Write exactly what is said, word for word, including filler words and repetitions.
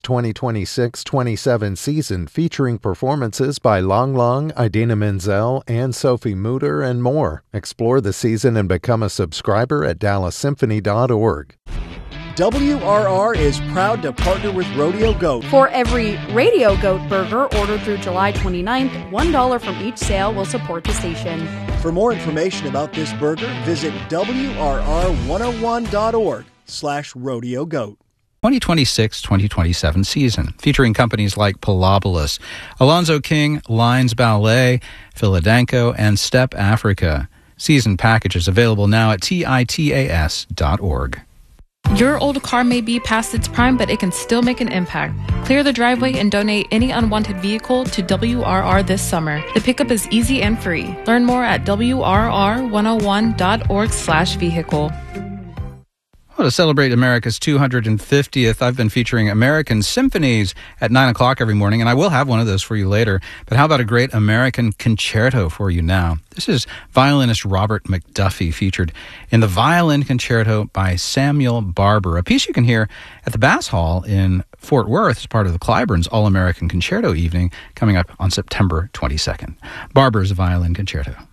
twenty twenty-six twenty-seven season featuring performances by Lang Lang, Idina Menzel, and Sophie Mutter, and more. Explore the season and become a subscriber at dallas symphony dot org. W R R is proud to partner with Rodeo Goat. For every Radio Goat burger ordered through July twenty-ninth, one dollar from each sale will support the station. For more information about this burger, visit W R R one oh one dot org slash Rodeo Goat. twenty twenty-six twenty twenty-seven season, featuring companies like Pilobolus, Alonzo King, Lines Ballet, Philadanco, and Step Africa. Season packages available now at titas dot org. Your old car may be past its prime, but it can still make an impact. Clear the driveway and donate any unwanted vehicle to W R R this summer. The pickup is easy and free. Learn more at W R R one oh one dot org slash vehicle. Well, to celebrate America's two hundred fiftieth, I've been featuring American symphonies at nine o'clock every morning, and I will have one of those for you later. But how about a great American concerto for you now? This is violinist Robert McDuffie, featured in the Violin Concerto by Samuel Barber, a piece you can hear at the Bass Hall in Fort Worth as part of the Clyburn's All-American Concerto Evening coming up on September twenty-second. Barber's Violin Concerto.